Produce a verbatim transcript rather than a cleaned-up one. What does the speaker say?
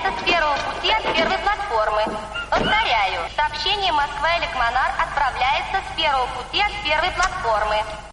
отправляется с первого пути от первой платформы. Повторяю, сообщение Москва-Электромонар отправляется с первого пути от первой платформы.